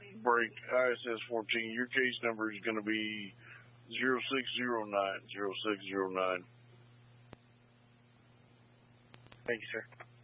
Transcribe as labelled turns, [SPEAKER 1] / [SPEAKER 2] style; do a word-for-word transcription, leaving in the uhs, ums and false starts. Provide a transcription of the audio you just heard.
[SPEAKER 1] break I S S fourteen. Your case number is going to be zero six zero nine, zero six zero nine.
[SPEAKER 2] Thank you, sir.